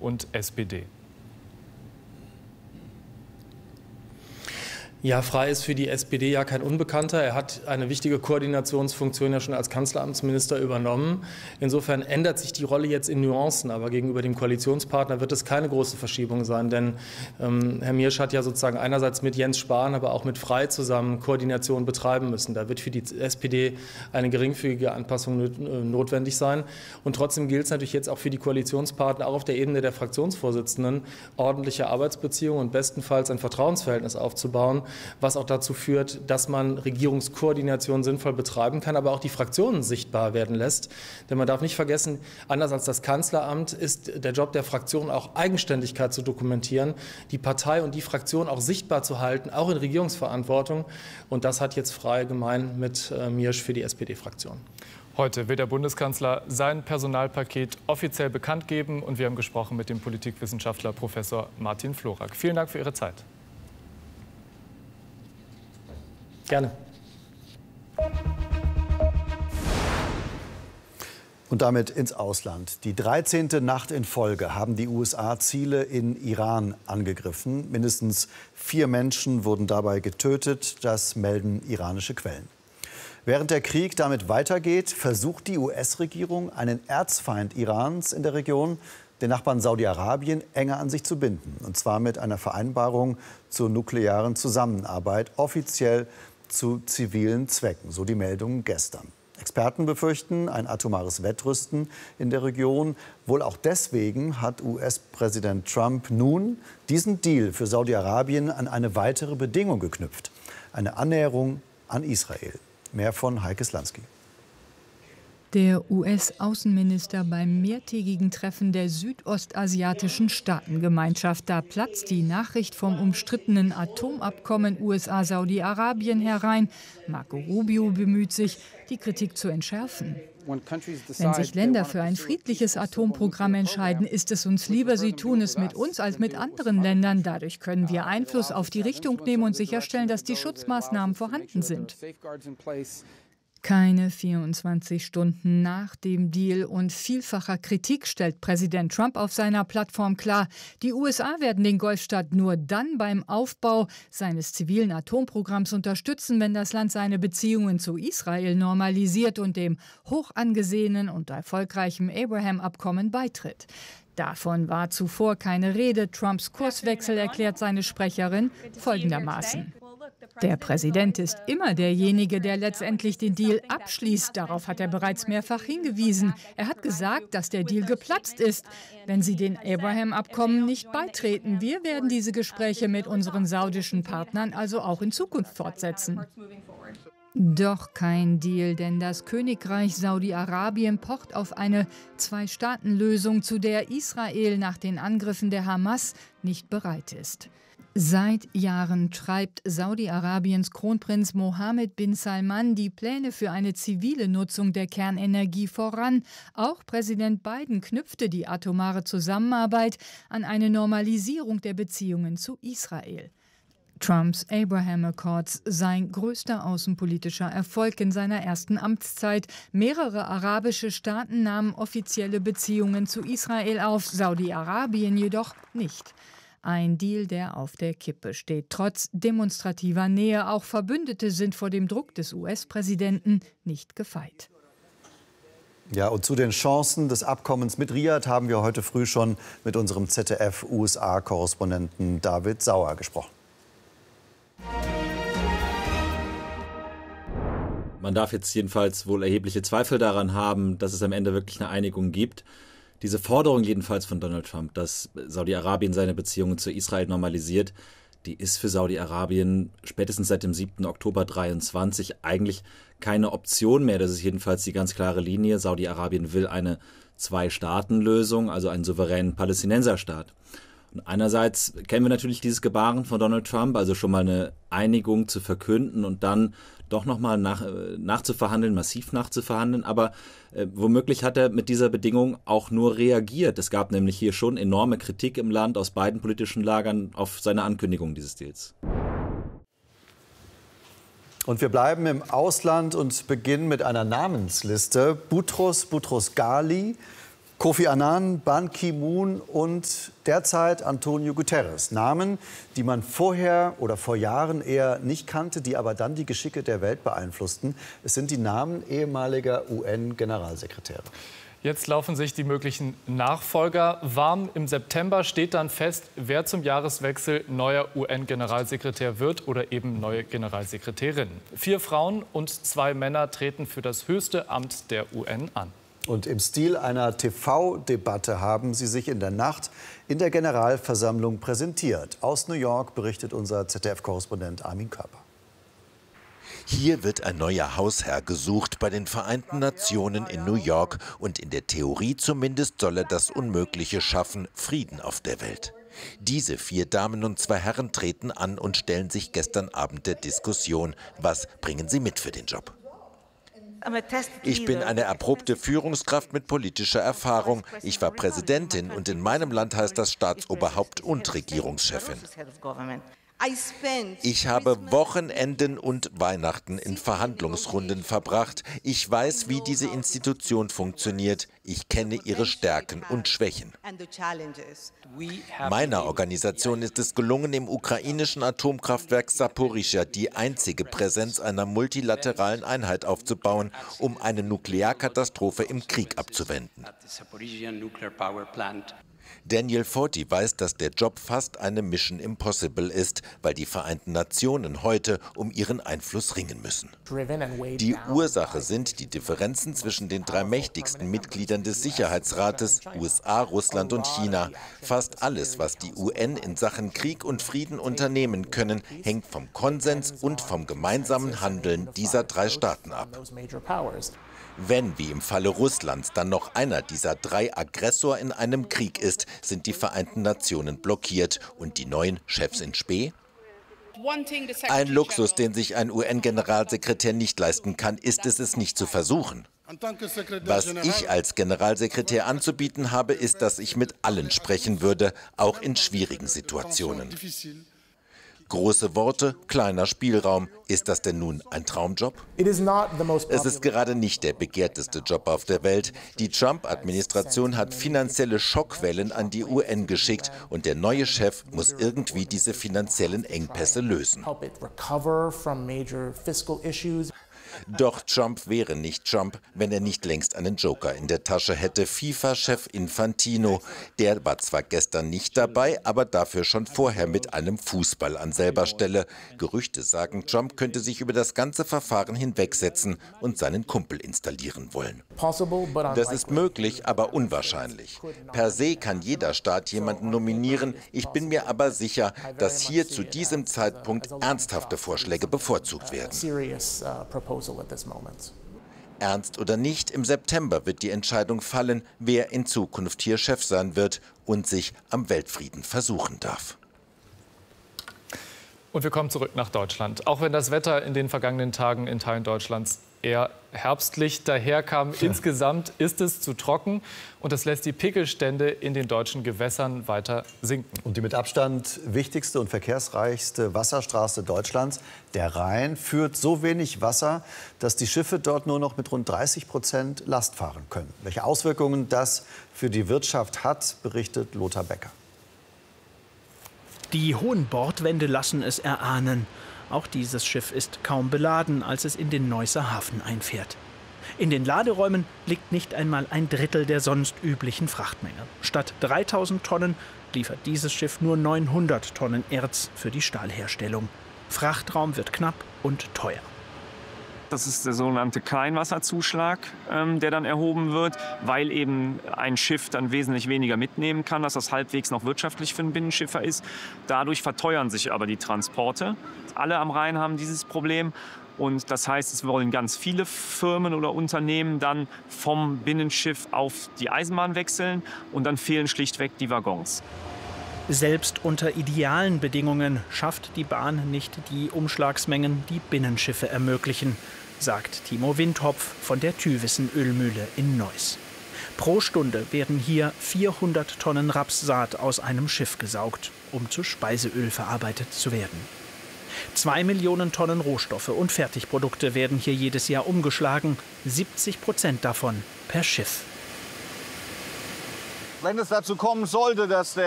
und SPD. Ja, Frey ist für die SPD ja kein Unbekannter. Er hat eine wichtige Koordinationsfunktion ja schon als Kanzleramtsminister übernommen. Insofern ändert sich die Rolle jetzt in Nuancen, aber gegenüber dem Koalitionspartner wird es keine große Verschiebung sein, denn Herr Miersch hat ja sozusagen einerseits mit Jens Spahn, aber auch mit Frey zusammen Koordination betreiben müssen. Da wird für die SPD eine geringfügige Anpassung notwendig sein. Und trotzdem gilt es natürlich jetzt auch für die Koalitionspartner, auch auf der Ebene der Fraktionsvorsitzenden, ordentliche Arbeitsbeziehungen und bestenfalls ein Vertrauensverhältnis aufzubauen, was auch dazu führt, dass man Regierungskoordination sinnvoll betreiben kann, aber auch die Fraktionen sichtbar werden lässt. Denn man darf nicht vergessen, anders als das Kanzleramt ist der Job der Fraktion auch Eigenständigkeit zu dokumentieren, die Partei und die Fraktion auch sichtbar zu halten, auch in Regierungsverantwortung. Und das hat jetzt Frey gemein mit Miersch für die SPD-Fraktion. Heute wird der Bundeskanzler sein Personalpaket offiziell bekannt geben. Und wir haben gesprochen mit dem Politikwissenschaftler Professor Martin Florak. Vielen Dank für Ihre Zeit. Gerne. Und damit ins Ausland. Die 13. Nacht in Folge haben die USA Ziele in Iran angegriffen. Mindestens 4 Menschen wurden dabei getötet, das melden iranische Quellen. Während der Krieg damit weitergeht, versucht die US-Regierung, einen Erzfeind Irans in der Region, den Nachbarn Saudi-Arabien, enger an sich zu binden. Und zwar mit einer Vereinbarung zur nuklearen Zusammenarbeit, offiziell zu zivilen Zwecken, so die Meldungen gestern. Experten befürchten ein atomares Wettrüsten in der Region. Wohl auch deswegen hat US-Präsident Trump nun diesen Deal für Saudi-Arabien an eine weitere Bedingung geknüpft: eine Annäherung an Israel. Mehr von Heike Slansky. Der US-Außenminister beim mehrtägigen Treffen der südostasiatischen Staatengemeinschaft. Da platzt die Nachricht vom umstrittenen Atomabkommen USA-Saudi-Arabien herein. Marco Rubio bemüht sich, die Kritik zu entschärfen. Wenn sich Länder für ein friedliches Atomprogramm entscheiden, ist es uns lieber, sie tun es mit uns als mit anderen Ländern. Dadurch können wir Einfluss auf die Richtung nehmen und sicherstellen, dass die Schutzmaßnahmen vorhanden sind. Keine 24 Stunden nach dem Deal und vielfacher Kritik stellt Präsident Trump auf seiner Plattform klar, die USA werden den Golfstaat nur dann beim Aufbau seines zivilen Atomprogramms unterstützen, wenn das Land seine Beziehungen zu Israel normalisiert und dem hoch angesehenen und erfolgreichen Abraham-Abkommen beitritt. Davon war zuvor keine Rede. Trumps Kurswechsel erklärt seine Sprecherin folgendermaßen: Der Präsident ist immer derjenige, der letztendlich den Deal abschließt. Darauf hat er bereits mehrfach hingewiesen. Er hat gesagt, dass der Deal geplatzt ist, wenn sie den Abraham-Abkommen nicht beitreten. Wir werden diese Gespräche mit unseren saudischen Partnern also auch in Zukunft fortsetzen. Doch kein Deal, denn das Königreich Saudi-Arabien pocht auf eine Zwei-Staaten-Lösung, zu der Israel nach den Angriffen der Hamas nicht bereit ist. Seit Jahren treibt Saudi-Arabiens Kronprinz Mohammed bin Salman die Pläne für eine zivile Nutzung der Kernenergie voran. Auch Präsident Biden knüpfte die atomare Zusammenarbeit an eine Normalisierung der Beziehungen zu Israel. Trumps Abraham Accords, sein größter außenpolitischer Erfolg in seiner ersten Amtszeit. Mehrere arabische Staaten nahmen offizielle Beziehungen zu Israel auf, Saudi-Arabien jedoch nicht. Ein Deal, der auf der Kippe steht, trotz demonstrativer Nähe. Auch Verbündete sind vor dem Druck des US-Präsidenten nicht gefeit. Ja, und zu den Chancen des Abkommens mit Riad haben wir heute früh schon mit unserem ZDF-USA-Korrespondenten David Sauer gesprochen. Man darf jetzt jedenfalls wohl erhebliche Zweifel daran haben, dass es am Ende wirklich eine Einigung gibt. Diese Forderung jedenfalls von Donald Trump, dass Saudi-Arabien seine Beziehungen zu Israel normalisiert, die ist für Saudi-Arabien spätestens seit dem 7. Oktober 2023 eigentlich keine Option mehr. Das ist jedenfalls die ganz klare Linie. Saudi-Arabien will eine Zwei-Staaten-Lösung, also einen souveränen Palästinenserstaat. Und einerseits kennen wir natürlich dieses Gebaren von Donald Trump, also schon mal eine Einigung zu verkünden und dann doch nochmal nachzuverhandeln, massiv nachzuverhandeln. Aber womöglich hat er mit dieser Bedingung auch nur reagiert. Es gab nämlich hier schon enorme Kritik im Land aus beiden politischen Lagern auf seine Ankündigung dieses Deals. Und wir bleiben im Ausland und beginnen mit einer Namensliste. Boutros Ghali Kofi Annan, Ban Ki-moon und derzeit Antonio Guterres. Namen, die man vorher oder vor Jahren eher nicht kannte, die aber dann die Geschicke der Welt beeinflussten. Es sind die Namen ehemaliger UN-Generalsekretäre. Jetzt laufen sich die möglichen Nachfolger warm. Im September steht dann fest, wer zum Jahreswechsel neuer UN-Generalsekretär wird oder eben neue Generalsekretärin. 4 Frauen und 2 Männer treten für das höchste Amt der UN an. Und im Stil einer TV-Debatte haben sie sich in der Nacht in der Generalversammlung präsentiert. Aus New York berichtet unser ZDF-Korrespondent Armin Körper. Hier wird ein neuer Hausherr gesucht bei den Vereinten Nationen in New York. Und in der Theorie zumindest soll er das Unmögliche schaffen, Frieden auf der Welt. Diese 4 Damen und 2 Herren treten an und stellen sich gestern Abend der Diskussion. Was bringen sie mit für den Job? Ich bin eine erprobte Führungskraft mit politischer Erfahrung. Ich war Präsidentin und in meinem Land heißt das Staatsoberhaupt und Regierungschefin. Ich habe Wochenenden und Weihnachten in Verhandlungsrunden verbracht. Ich weiß, wie diese Institution funktioniert. Ich kenne ihre Stärken und Schwächen. Meiner Organisation ist es gelungen, im ukrainischen Atomkraftwerk Saporischschja die einzige Präsenz einer multilateralen Einheit aufzubauen, um eine Nuklearkatastrophe im Krieg abzuwenden. Daniel Forti weiß, dass der Job fast eine Mission Impossible ist, weil die Vereinten Nationen heute um ihren Einfluss ringen müssen. Die Ursache sind die Differenzen zwischen den 3 mächtigsten Mitgliedern des Sicherheitsrates, USA, Russland und China. Fast alles, was die UN in Sachen Krieg und Frieden unternehmen können, hängt vom Konsens und vom gemeinsamen Handeln dieser 3 Staaten ab. Wenn, wie im Falle Russlands, dann noch einer dieser 3 Aggressor in einem Krieg ist, sind die Vereinten Nationen blockiert und die neuen Chefs in Spe? Ein Luxus, den sich ein UN-Generalsekretär nicht leisten kann, ist es nicht zu versuchen. Was ich als Generalsekretär anzubieten habe, ist, dass ich mit allen sprechen würde, auch in schwierigen Situationen. Große Worte, kleiner Spielraum. Ist das denn nun ein Traumjob? Es ist gerade nicht der begehrteste Job auf der Welt. Die Trump-Administration hat finanzielle Schockwellen an die UN geschickt und der neue Chef muss irgendwie diese finanziellen Engpässe lösen. Doch Trump wäre nicht Trump, wenn er nicht längst einen Joker in der Tasche hätte. FIFA-Chef Infantino. Der war zwar gestern nicht dabei, aber dafür schon vorher mit einem Fußball an selber Stelle. Gerüchte sagen, Trump könnte sich über das ganze Verfahren hinwegsetzen und seinen Kumpel installieren wollen. Das ist möglich, aber unwahrscheinlich. Per se kann jeder Staat jemanden nominieren. Ich bin mir aber sicher, dass hier zu diesem Zeitpunkt ernsthafte Vorschläge bevorzugt werden. Ernst oder nicht, im September wird die Entscheidung fallen, wer in Zukunft hier Chef sein wird und sich am Weltfrieden versuchen darf. Und wir kommen zurück nach Deutschland. Auch wenn das Wetter in den vergangenen Tagen in Teilen Deutschlands eher herbstlich daherkam, insgesamt ist es zu trocken und das lässt die Pegelstände in den deutschen Gewässern weiter sinken. Und die mit Abstand wichtigste und verkehrsreichste Wasserstraße Deutschlands, der Rhein, führt so wenig Wasser, dass die Schiffe dort nur noch mit rund 30% Last fahren können. Welche Auswirkungen das für die Wirtschaft hat, berichtet Lothar Becker. Die hohen Bordwände lassen es erahnen. Auch dieses Schiff ist kaum beladen, als es in den Neusser Hafen einfährt. In den Laderäumen liegt nicht einmal ein Drittel der sonst üblichen Frachtmenge. Statt 3000 Tonnen liefert dieses Schiff nur 900 Tonnen Erz für die Stahlherstellung. Frachtraum wird knapp und teuer. Das ist der sogenannte Kleinwasserzuschlag, der dann erhoben wird, weil eben ein Schiff dann wesentlich weniger mitnehmen kann, dass das halbwegs noch wirtschaftlich für einen Binnenschiffer ist. Dadurch verteuern sich aber die Transporte. Alle am Rhein haben dieses Problem. Und das heißt, es wollen ganz viele Firmen oder Unternehmen dann vom Binnenschiff auf die Eisenbahn wechseln und dann fehlen schlichtweg die Waggons. Selbst unter idealen Bedingungen schafft die Bahn nicht die Umschlagsmengen, die Binnenschiffe ermöglichen, sagt Timo Windhopf von der Thywissen Ölmühle in Neuss. Pro Stunde werden hier 400 Tonnen Rapssaat aus einem Schiff gesaugt, um zu Speiseöl verarbeitet zu werden. 2 Millionen Tonnen Rohstoffe und Fertigprodukte werden hier jedes Jahr umgeschlagen, 70% davon per Schiff. Wenn es dazu kommen sollte, dass der